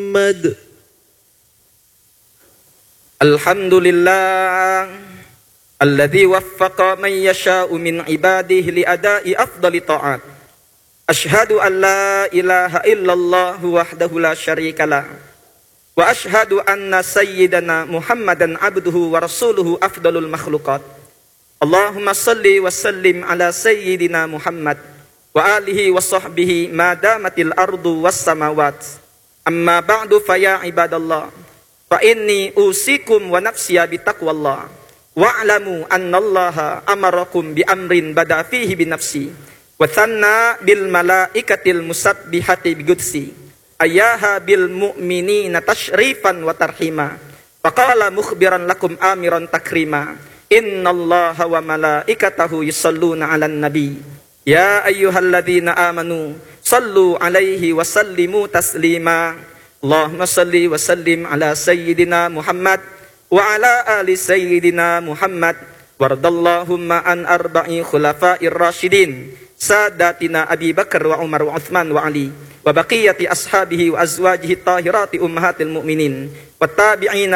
محمد. الحمد لله الذي وفق من يشاء من عباده لأداء أفضل طاعات. أشهد أن لا إله إلا الله وحده لا شريك له وأشهد أن سيدنا محمدا عبده ورسوله أفضل المخلوقات. اللهم صل وسلم على سيدنا محمد وآله وصحبه ما دامت الأرض والسماوات. أما بعد فيا عباد الله فإني أوصيكم ونفسي بتقوى الله واعلموا أن الله أمركم بأمر بدأ فيه بنفسي وثنى بالملائكة المسبحة بقدسي أياها بالمؤمنين تشريفا وترحيما فقال مخبرا لكم آمرا تكريما إن الله وملائكته يصلون على النبي يا أيها الذين آمنوا صلوا عليه وسلموا تسليما اللهم صل وسلم على سيدنا محمد وعلى آل سيدنا محمد وارض اللهم عن أربع خلفاء الراشدين ساداتنا أبي بكر وعمر وعثمان وعلي وبقية أصحابه وأزواجه الطاهرات أمهات المؤمنين والتابعين